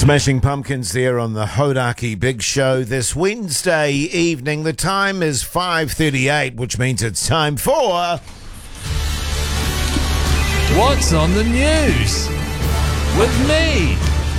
Smashing Pumpkins there on the Hodaki Big Show this Wednesday evening. The time is 5:38, which means it's time for... What's on the news? With me,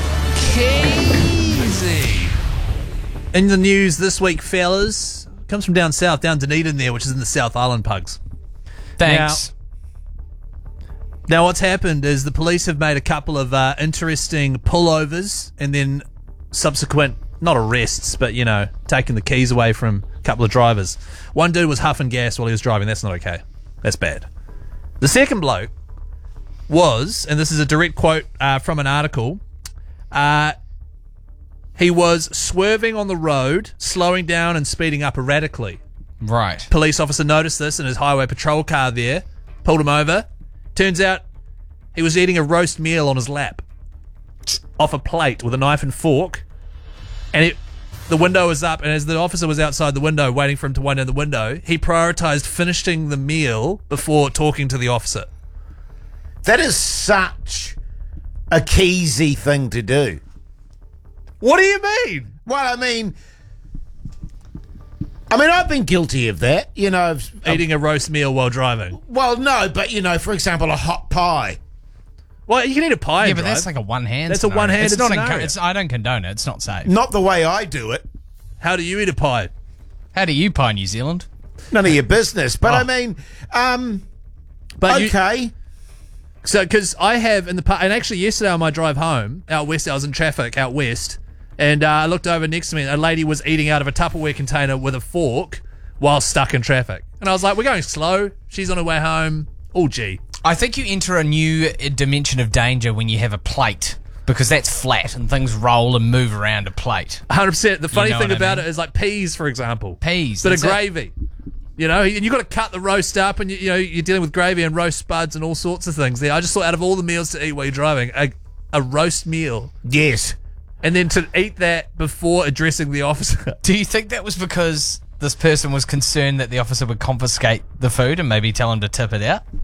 Keezy. In the news this week, fellas, comes from down south, down Dunedin there, which is in the South Island, pugs. Thanks. Now, what's happened is the police have made a couple of interesting pullovers and then subsequent, not arrests, but, you know, taking the keys away from a couple of drivers. One dude was huffing gas while he was driving. That's not okay. That's bad. The second bloke was, and this is a direct quote from an article, he was swerving on the road, slowing down and speeding up erratically. Right. Police officer noticed this in his highway patrol car there, pulled him over. Turns out he was eating a roast meal on his lap off a plate with a knife and fork, and the window was up, and as the officer was outside the window waiting for him to wind down the window, he prioritised finishing the meal before talking to the officer. That is such a Keezy thing to do. What do you mean? Well, I mean, I've been guilty of that, you know. Eating a roast meal while driving. Well, no, but, you know, for example, a hot pie. Well, you can eat a pie Yeah, and but drive. that's like a one-hand That's scenario. a one-handed it's not scenario. I don't condone it. It's not safe. Not the way I do it. How do you eat a pie? How do you pie New Zealand? None of your business. But, But okay. So, because I have in the past, and actually yesterday on my drive home out west, I was in traffic out west, and I looked over next to me, and a lady was eating out of a Tupperware container with a fork while stuck in traffic. And I was like, we're going slow. She's on her way home. Oh, gee. I think you enter a new dimension of danger when you have a plate, because that's flat and things roll and move around a plate. 100%. The funny know thing what I about mean? it is like peas, for example. Peas, Bit of that's it. gravy. You know, and you've got to cut the roast up, and you know you're dealing with gravy and roast spuds and all sorts of things there. I just thought out of all the meals to eat while you're driving, a roast meal, Yes. and then to eat that before addressing the officer. Do you think that was because this person was concerned that the officer would confiscate the food and maybe tell him to tip it out?